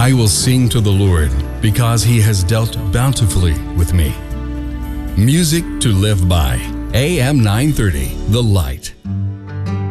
I will sing to the Lord because he has dealt bountifully with me. Music to live by. AM 930, The Light.